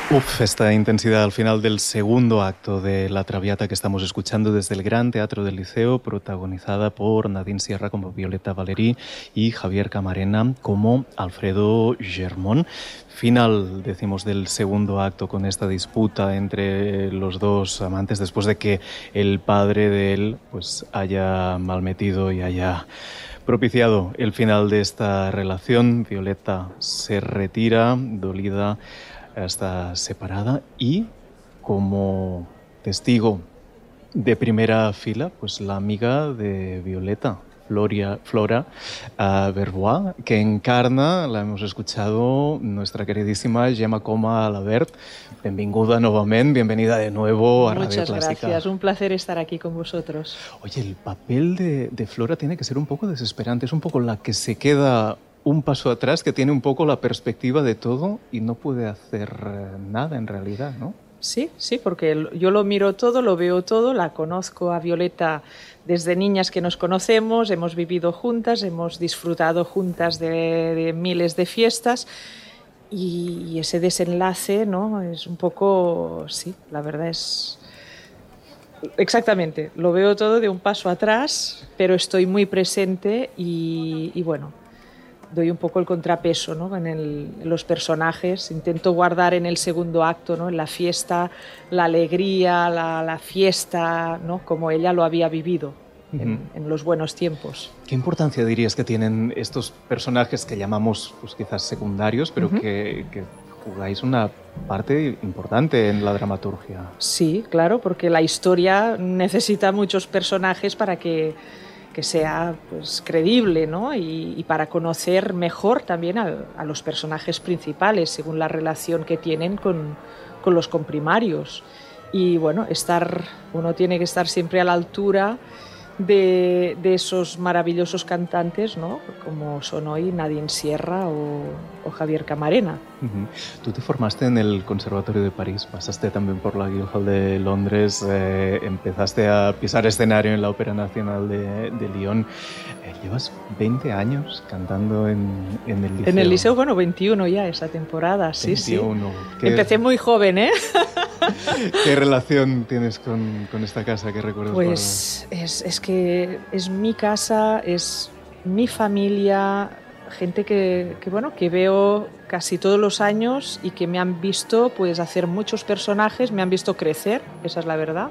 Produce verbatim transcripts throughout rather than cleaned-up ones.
Uf, esta intensidad al final del segundo acto de La Traviata que estamos escuchando desde el Gran Teatro del Liceo, protagonizada por Nadine Sierra como Violeta Valerí y Javier Camarena como Alfredo Germón. Final, decimos, del segundo acto con esta disputa entre los dos amantes después de que el padre de él pues haya malmetido y haya propiciado el final de esta relación. Violeta se retira, dolida, está separada y como testigo de primera fila, pues la amiga de Violeta, Floria, Flora uh, Berbois, que encarna, la hemos escuchado, nuestra queridísima Gemma Coma Alabert. Benvinguda nuevamente, bienvenida de nuevo a Radio Muchas Clásica. Muchas gracias, un placer estar aquí con vosotros. Oye, el papel de, de Flora tiene que ser un poco desesperante, es un poco la que se queda un paso atrás, que tiene un poco la perspectiva de todo y no puede hacer nada en realidad, ¿no? Sí, sí, porque yo lo miro todo, lo veo todo, la conozco a Violeta desde niñas que nos conocemos, hemos vivido juntas, hemos disfrutado juntas de, de miles de fiestas y, y ese desenlace, ¿no? Es un poco, sí, la verdad es... Exactamente, lo veo todo de un paso atrás, pero estoy muy presente y, y bueno, doy un poco el contrapeso, ¿no? en, el, en los personajes, intento guardar en el segundo acto, ¿no? En la fiesta, la alegría, la, la fiesta, ¿no? Como ella lo había vivido en, uh-huh. en los buenos tiempos. ¿Qué importancia dirías que tienen estos personajes que llamamos pues, quizás secundarios, pero uh-huh. que, que jugáis una parte importante en la dramaturgia? Sí, claro, porque la historia necesita muchos personajes para que que sea pues, creíble, ¿no? y, y para conocer mejor también a, a los personajes principales, según la relación que tienen con, con los comprimarios. Y bueno, estar, uno tiene que estar siempre a la altura de, de esos maravillosos cantantes, ¿no? Como son hoy Nadine Sierra o, o Javier Camarena. Uh-huh. Tú te formaste en el Conservatorio de París, pasaste también por la Guildhall de Londres, eh, empezaste a pisar escenario en la Ópera Nacional de, de Lyon. Eh, llevas veinte años cantando en, en el liceo. En el liceo, bueno, veintiuno ya esa temporada, sí, veintiuno. sí. ¿Qué... Empecé muy joven, ¿eh? ¿Qué relación tienes con, con esta casa? ¿Qué recuerdas? Pues es, es que es mi casa, es mi familia, gente que, que, bueno, que veo casi todos los años y que me han visto pues, hacer muchos personajes, me han visto crecer, esa es la verdad.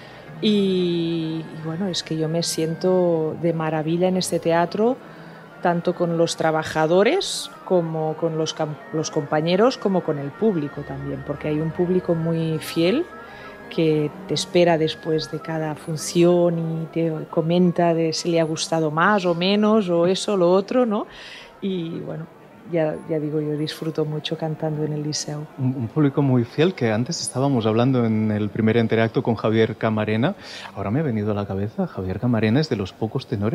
Y, y bueno, es que yo me siento de maravilla en este teatro, tanto con los trabajadores como con los, los compañeros, como con el público también, porque hay un público muy fiel que te espera después de cada función y te comenta de si le ha gustado más o menos o eso, lo otro, ¿no? Y bueno, ya, ya digo, yo disfruto mucho cantando en el liceo. Un, un público muy fiel, que antes estábamos hablando en el primer interacto con Javier Camarena. Ahora me ha venido a la cabeza, Javier Camarena es de los pocos tenores